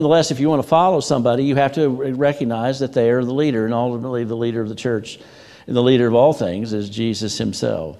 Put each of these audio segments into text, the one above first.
Nonetheless, if you want to follow somebody, you have to recognize that they are the leader, and ultimately the leader of the church and the leader of all things is Jesus himself.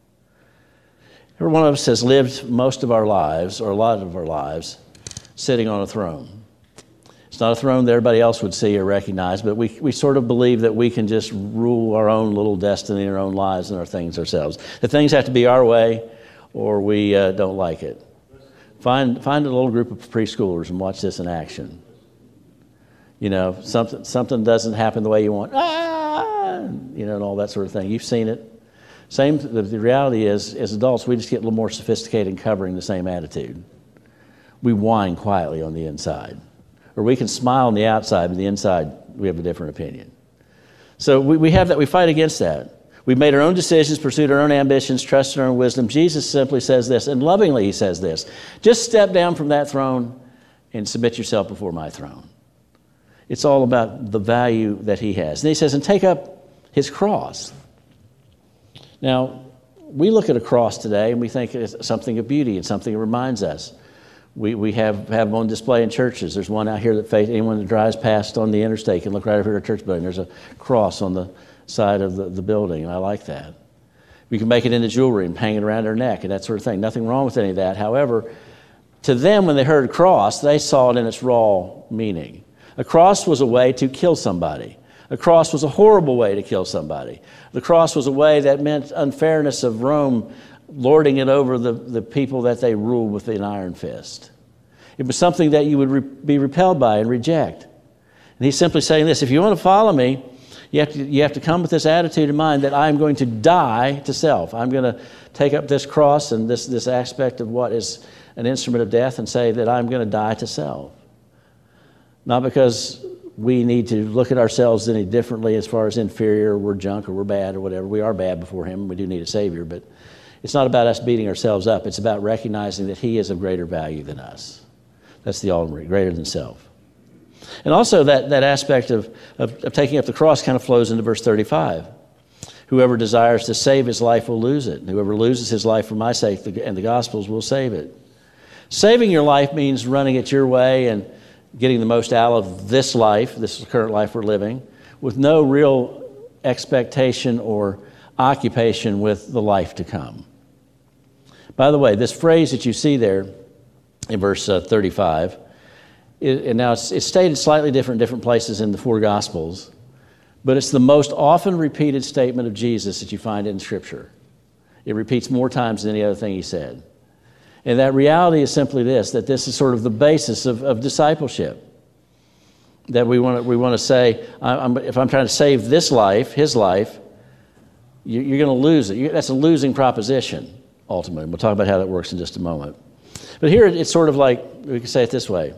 Every one of us has lived most of our lives, or a lot of our lives, sitting on a throne. It's not a throne that everybody else would see or recognize, but we sort of believe that we can just rule our own little destiny, our own lives, and our things ourselves. That things have to be our way, or we don't like it. Find a little group of preschoolers and watch this in action. You know, something doesn't happen the way you want, and all that sort of thing. You've seen it. The reality is, as adults, we just get a little more sophisticated in covering the same attitude. We whine quietly on the inside. Or we can smile on the outside, but the inside, we have a different opinion. So we have that. We fight against that. We've made our own decisions, pursued our own ambitions, trusted our own wisdom. Jesus simply says this, and lovingly he says this: just step down from that throne and submit yourself before my throne. It's all about the value that he has. And he says, and take up his cross. Now, we look at a cross today and we think it's something of beauty and something that reminds us. We have them on display in churches. There's one out here that anyone that drives past on the interstate can look right over here at a church building. There's a cross on the side of the building, and I like that. We can make it into jewelry and hang it around our neck and that sort of thing. Nothing wrong with any of that. However, to them, when they heard cross, they saw it in its raw meaning. A cross was a way to kill somebody. A cross was a horrible way to kill somebody. The cross was a way that meant unfairness of Rome lording it over the people that they ruled with an iron fist. It was something that you would be repelled by and reject. And he's simply saying this: if you want to follow me, you have to come with this attitude in mind that I'm going to die to self. I'm going to take up this cross and this aspect of what is an instrument of death and say that I'm going to die to self. Not because we need to look at ourselves any differently as far as inferior, or we're junk, or we're bad, or whatever. We are bad before him. We do need a Savior, but it's not about us beating ourselves up. It's about recognizing that he is of greater value than us. That's the ultimate, greater than self. And also that aspect of taking up the cross kind of flows into verse 35. Whoever desires to save his life will lose it. Whoever loses his life for my sake and the gospel's will save it. Saving your life means running it your way and getting the most out of this life, this current life we're living, with no real expectation or occupation with the life to come. By the way, this phrase that you see there in verse 35, and now it's stated slightly different in different places in the four Gospels, but it's the most often repeated statement of Jesus that you find in Scripture. It repeats more times than any other thing he said. And that reality is simply this, that this is sort of the basis of discipleship. That we want to say, if I'm trying to save this life, his life, you're going to lose it. That's a losing proposition, ultimately. We'll talk about how that works in just a moment. But here it's sort of like, we could say it this way.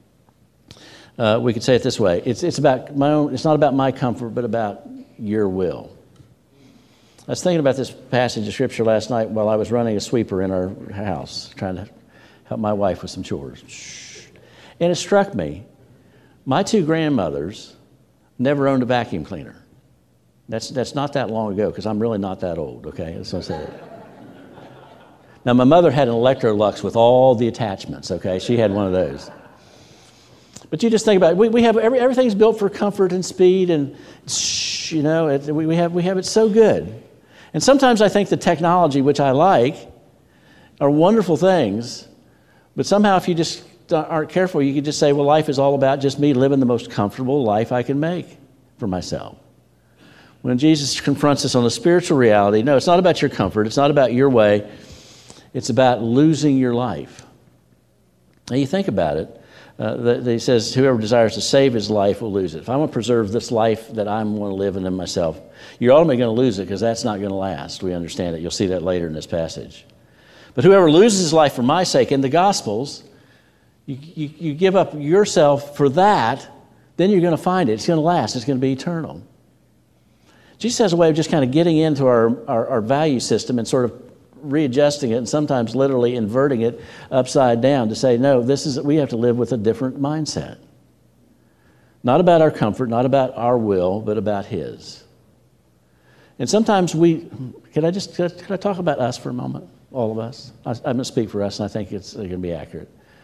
It's about my own. It's not about my comfort, but about your will. I was thinking about this passage of Scripture last night while I was running a sweeper in our house, trying to help my wife with some chores. And it struck me, my two grandmothers never owned a vacuum cleaner. That's not that long ago, because I'm really not that old, okay? That's what I said. Now, my mother had an Electrolux with all the attachments, okay? She had one of those. But you just think about it. We have everything's built for comfort and speed, and we have it so good. And sometimes I think the technology, which I like, are wonderful things. But somehow, if you just aren't careful, you could just say, well, life is all about just me living the most comfortable life I can make for myself. When Jesus confronts us on the spiritual reality, no, it's not about your comfort. It's not about your way. It's about losing your life. And you think about it. He says, whoever desires to save his life will lose it. If I want to preserve this life that I want to live in myself, you're ultimately going to lose it, because that's not going to last. We understand it. You'll see that later in this passage. But whoever loses his life for my sake in the Gospels, you give up yourself for that, then you're going to find it. It's going to last. It's going to be eternal. Jesus has a way of just kind of getting into our value system and sort of readjusting it, and sometimes literally inverting it upside down to say, no, we have to live with a different mindset. Not about our comfort, not about our will, but about his. And sometimes can I talk about us for a moment? All of us. I'm going to speak for us, and I think it's going to be accurate.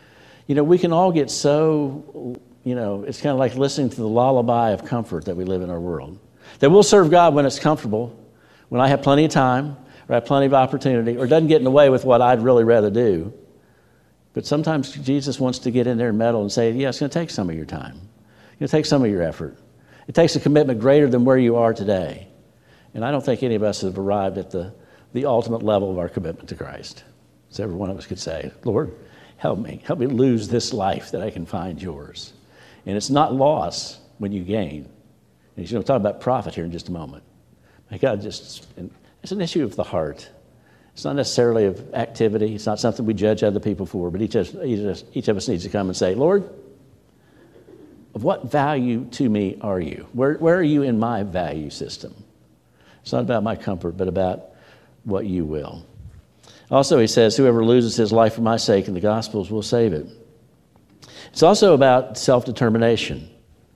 We can all get so, it's kind of like listening to the lullaby of comfort that we live in our world. That we'll serve God when it's comfortable, when I have plenty of time, or I have plenty of opportunity, or it doesn't get in the way with what I'd really rather do. But sometimes Jesus wants to get in there and meddle and say, yeah, it's going to take some of your time. It's going to take some of your effort. It takes a commitment greater than where you are today. And I don't think any of us have arrived at the ultimate level of our commitment to Christ. So every one of us could say, Lord, help me lose this life that I can find yours. And it's not loss when you gain. And we'll talk about profit here in just a moment. My God, it's an issue of the heart. It's not necessarily of activity. It's not something we judge other people for, but each of us needs to come and say, Lord, of what value to me are you? Where are you in my value system? It's not about my comfort, but about what you will. Also, he says, whoever loses his life for my sake in the Gospels will save it. It's also about self-determination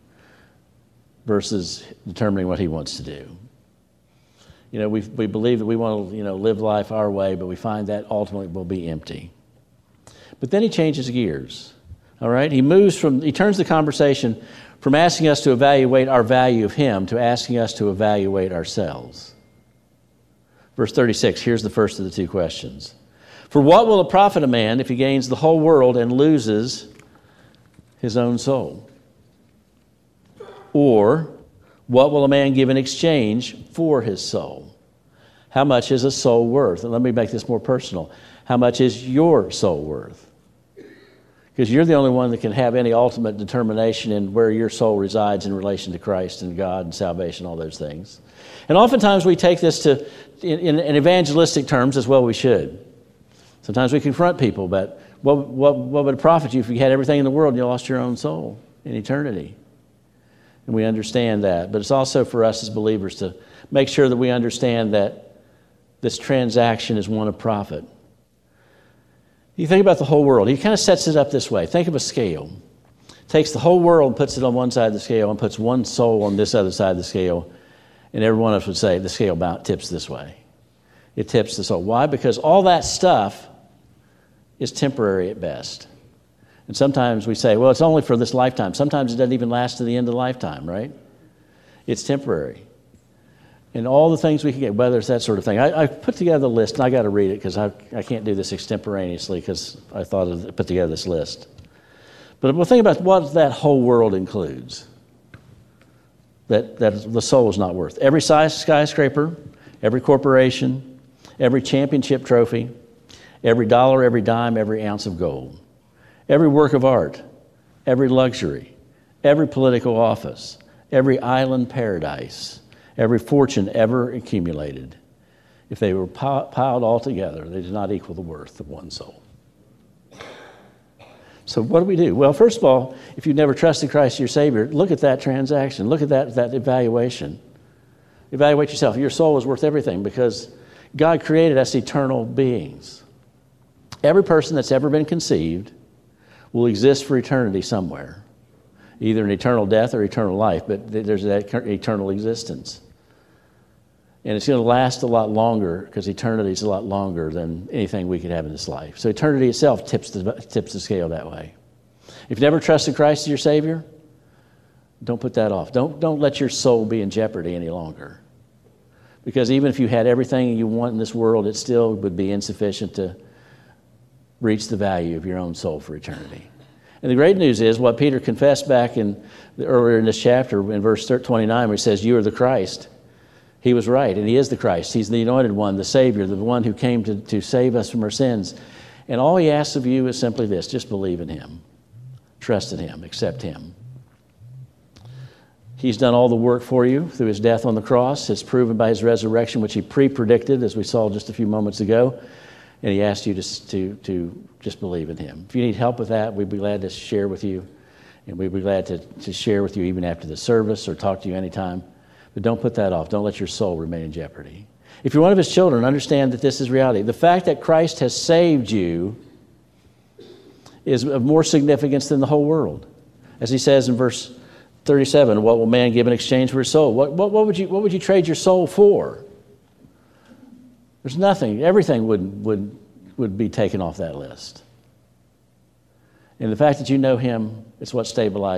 versus determining what he wants to do. We believe that we want to, live life our way, but we find that ultimately will be empty. But then he changes gears. All right? He turns the conversation from asking us to evaluate our value of him to asking us to evaluate ourselves. Verse 36, here's the first of the two questions. For what will it profit a man if he gains the whole world and loses his own soul? Or what will a man give in exchange for his soul? How much is a soul worth? And let me make this more personal. How much is your soul worth? Because you're the only one that can have any ultimate determination in where your soul resides in relation to Christ and God and salvation, all those things. And oftentimes we take this in evangelistic terms as well we should. Sometimes we confront people, but what would it profit you if you had everything in the world and you lost your own soul in eternity? And we understand that. But it's also for us as believers to make sure that we understand that this transaction is one of profit. You think about the whole world. He kind of sets it up this way. Think of a scale. Takes the whole world and puts it on one side of the scale and puts one soul on this other side of the scale. And every one of us would say the scale tips this way. It tips the soul. Why? Because all that stuff is temporary at best. And sometimes we say, well, it's only for this lifetime. Sometimes it doesn't even last to the end of the lifetime, right? It's temporary. And all the things we can get, whether it's that sort of thing. I put together the list, and I got to read it because I can't do this extemporaneously because I thought of put together this list. But we'll think about what that whole world includes. That the soul is not worth. Every skyscraper, every corporation, every championship trophy, every dollar, every dime, every ounce of gold, every work of art, every luxury, every political office, every island paradise, every fortune ever accumulated. If they were piled all together, they did not equal the worth of one soul. So what do we do? Well, first of all, if you've never trusted Christ as your Savior, look at that transaction. Look at that evaluation. Evaluate yourself. Your soul is worth everything because God created us eternal beings. Every person that's ever been conceived will exist for eternity somewhere, either in eternal death or eternal life, but there's that eternal existence. And it's going to last a lot longer because eternity is a lot longer than anything we could have in this life. So eternity itself tips the scale that way. If you've never trusted Christ as your Savior, don't put that off. Don't let your soul be in jeopardy any longer. Because even if you had everything you want in this world, it still would be insufficient to reach the value of your own soul for eternity. And the great news is what Peter confessed back earlier in this chapter in verse 29 where he says, you are the Christ. He was right, and he is the Christ. He's the anointed one, the Savior, the one who came to save us from our sins. And all he asks of you is simply this, just believe in him, trust in him, accept him. He's done all the work for you through his death on the cross. It's proven by his resurrection, which he pre-predicted, as we saw just a few moments ago. And he asked you to just believe in him. If you need help with that, we'd be glad to share with you. And we'd be glad to share with you even after the service or talk to you anytime. But don't put that off. Don't let your soul remain in jeopardy. If you're one of his children, understand that this is reality. The fact that Christ has saved you is of more significance than the whole world. As he says in verse 37, what will man give in exchange for his soul? What would you trade your soul for? There's nothing. Everything would be taken off that list. And the fact that you know him is what stabilizes